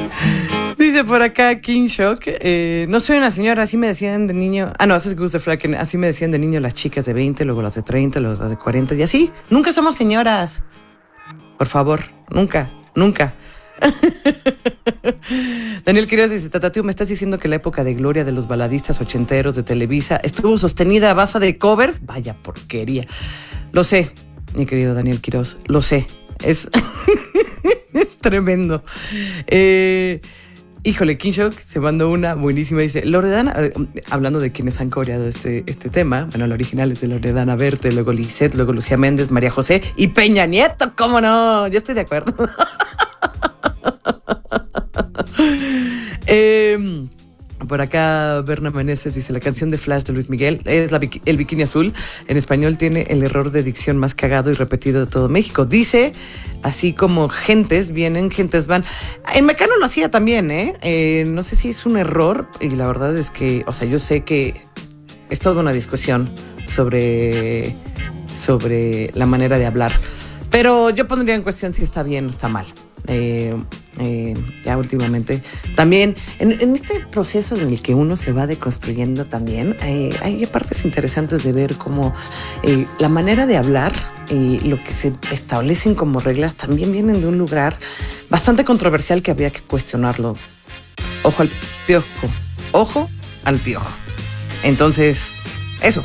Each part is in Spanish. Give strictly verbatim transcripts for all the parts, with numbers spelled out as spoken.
Dice por acá King Shock, eh, no soy una señora, así me decían de niño. Ah, no, ese es Gustav Flaken. Así me decían de niño las chicas de veinte, luego las de treinta, luego las de cuarenta y así. Nunca somos señoras. Por favor, nunca, nunca. Daniel Quiroz dice, Tatatiu, ¿me estás diciendo que la época de gloria de los baladistas ochenteros de Televisa estuvo sostenida a base de covers? Vaya porquería. Lo sé, mi querido Daniel Quiroz, lo sé. Es, es tremendo. Eh... Híjole, King Shock se mandó una buenísima. Dice, Loredana, eh, hablando de quienes han coreado este, este tema, bueno, la original es de Loredana Berto, luego Lisette, luego Lucía Méndez, María José y Peña Nieto, ¿cómo no? Yo estoy de acuerdo. eh, por acá, Berna Meneses dice, la canción de Flash de Luis Miguel es la, el bikini azul. En español tiene el error de dicción más cagado y repetido de todo México. Dice, así como gentes vienen, gentes van. En Mecano lo hacía también, ¿eh? ¿eh? No sé si es un error y la verdad es que, o sea, yo sé que es toda una discusión sobre, sobre la manera de hablar. Pero yo pondría en cuestión si está bien o está mal. Eh, eh, ya últimamente también en, en este proceso en el que uno se va deconstruyendo también eh, hay partes interesantes de ver cómo eh, la manera de hablar y lo que se establecen como reglas también vienen de un lugar bastante controversial que había que cuestionarlo. Ojo al piojo, ojo al piojo. Entonces, eso.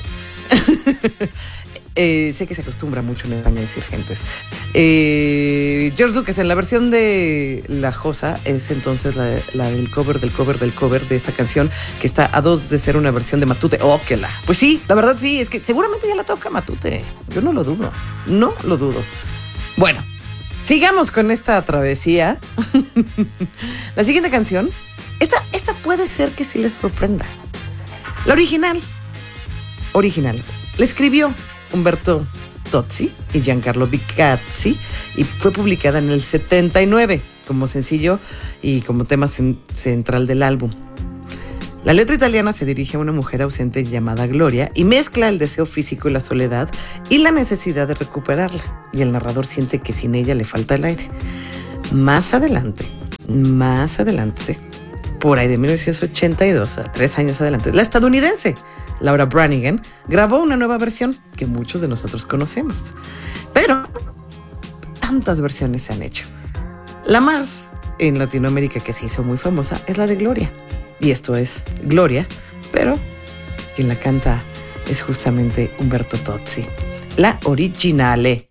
Eh, sé que se acostumbra mucho en España a decir gentes. Eh, George Lucas, en la versión de La Josa, es entonces la, la del cover del cover del cover de esta canción, que está a dos de ser una versión de Matute. ¡Oh, que la! Pues sí, la verdad sí, es que seguramente ya la toca Matute. Yo no lo dudo, no lo dudo. Bueno, sigamos con esta travesía. La siguiente canción, esta, esta puede ser que sí les sorprenda. La original, original, la escribió Umberto Tozzi y Giancarlo Bicazzi y fue publicada en el setenta y nueve como sencillo y como tema cen- central del álbum. La letra italiana se dirige a una mujer ausente llamada Gloria y mezcla el deseo físico y la soledad y la necesidad de recuperarla, y el narrador siente que sin ella le falta el aire. Más adelante, más adelante, por ahí de mil novecientos ochenta y dos, a tres años adelante, la estadounidense Laura Branigan grabó una nueva versión que muchos de nosotros conocemos. Pero tantas versiones se han hecho. La más en Latinoamérica que se hizo muy famosa es la de Gloria. Y esto es Gloria, pero quien la canta es justamente Umberto Tozzi. La originale.